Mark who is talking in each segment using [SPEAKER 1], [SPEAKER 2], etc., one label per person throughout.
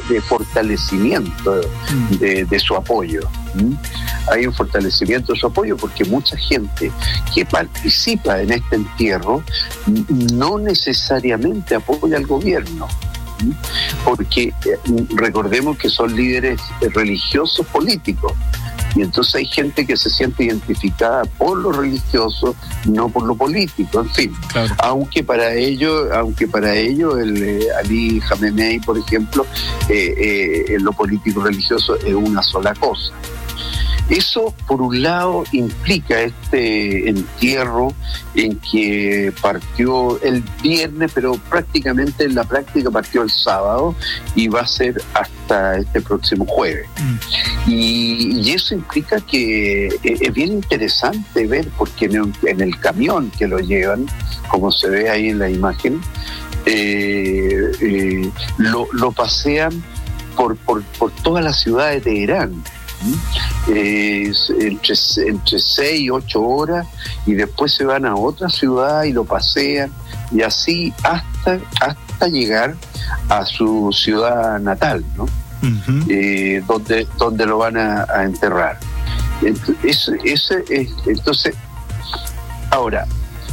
[SPEAKER 1] de fortalecimiento de su apoyo. Hay un fortalecimiento de su apoyo porque mucha gente que participa en este entierro no necesariamente apoya al gobierno, porque recordemos que son líderes religiosos políticos. Y entonces hay gente que se siente identificada por lo religioso, no por lo político, en fin. Claro. Aunque para ello el Ali Khamenei, por ejemplo, lo político religioso es una sola cosa. Eso, por un lado, implica este entierro en que partió el viernes, pero prácticamente en la práctica partió el sábado y va a ser hasta este próximo jueves. Y eso implica que es bien interesante ver, porque en el camión que lo llevan, como se ve ahí en la imagen, lo pasean por toda la ciudad de Teherán. Entre 6 y 8 horas, y después se van a otra ciudad y lo pasean, y así hasta llegar a su ciudad natal, ¿no? Donde lo van a enterrar. Entonces, ahora,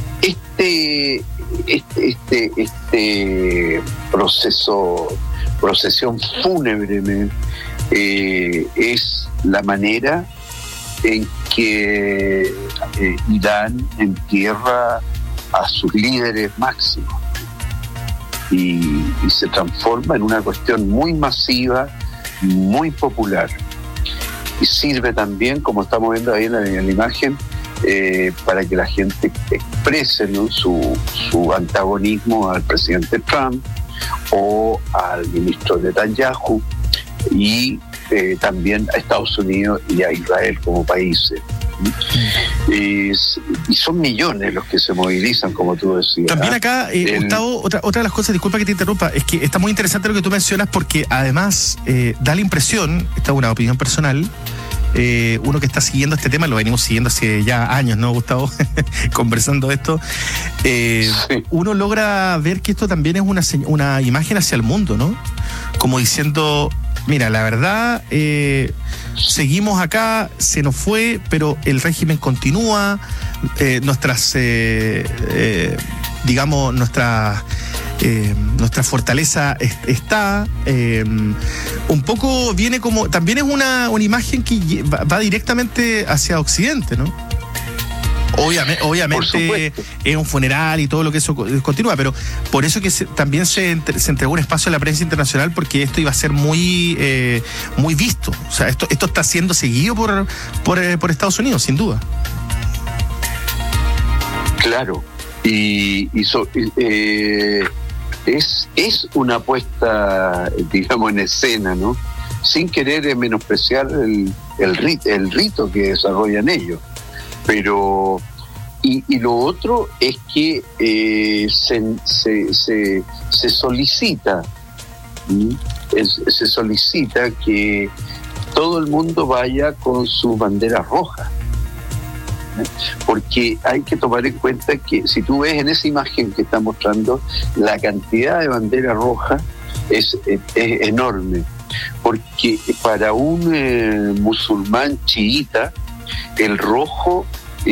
[SPEAKER 1] procesión fúnebre es la manera en que Irán entierra a sus líderes máximos y se transforma en una cuestión muy masiva, muy popular, y sirve también, como estamos viendo ahí en la imagen, para que la gente exprese, ¿no?, su antagonismo al presidente Trump o al ministro Netanyahu, y también a Estados Unidos y a Israel como países. Y son millones los que se movilizan, como tú decías.
[SPEAKER 2] También acá, Gustavo, otra de las cosas, disculpa que te interrumpa, es que está muy interesante lo que tú mencionas, porque además da la impresión, esta es una opinión personal, uno que está siguiendo este tema, lo venimos siguiendo hace ya años, ¿no, Gustavo? Conversando esto, sí. Uno logra ver que esto también es una imagen hacia el mundo, ¿no? Como diciendo, mira, la verdad, seguimos acá, se nos fue, pero el régimen continúa, nuestra fortaleza está, un poco viene como, también es una imagen que va directamente hacia Occidente, ¿no? Obviamente es un funeral y todo lo que eso continúa, pero por eso que también se entregó un espacio a la prensa internacional, porque esto iba a ser muy visto. O sea, esto está siendo seguido por Estados Unidos, sin duda.
[SPEAKER 1] Claro, es una puesta, digamos, en escena, ¿no? Sin querer menospreciar el rito que desarrollan ellos. Pero y lo otro es que se solicita que todo el mundo vaya con su bandera roja, porque hay que tomar en cuenta que si tú ves en esa imagen que está mostrando, la cantidad de bandera roja es enorme, porque para un musulmán chiita el rojo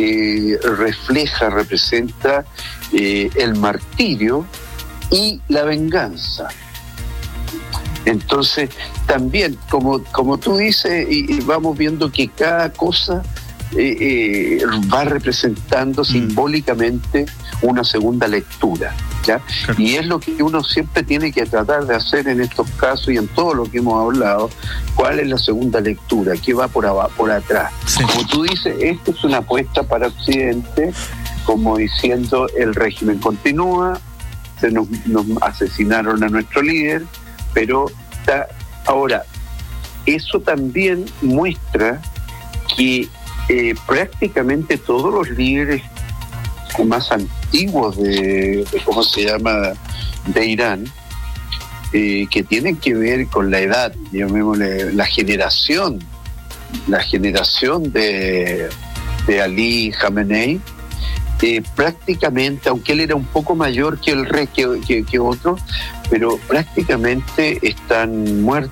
[SPEAKER 1] representa el martirio y la venganza. Entonces, también, como tú dices, y vamos viendo que cada cosa va representando simbólicamente una segunda lectura, ¿ya? Claro. Y es lo que uno siempre tiene que tratar de hacer en estos casos y en todo lo que hemos hablado. ¿Cuál es la segunda lectura? ¿Qué va por atrás? Sí. Como tú dices, esto es una apuesta para Occidente, como diciendo, el régimen continúa, nos asesinaron a nuestro líder, pero ahora, eso también muestra que prácticamente todos los líderes más antiguos de Irán, que tienen que ver con la edad, llamémosle la generación de Ali Khamenei, prácticamente, aunque él era un poco mayor que el rey que otro, pero prácticamente están muertos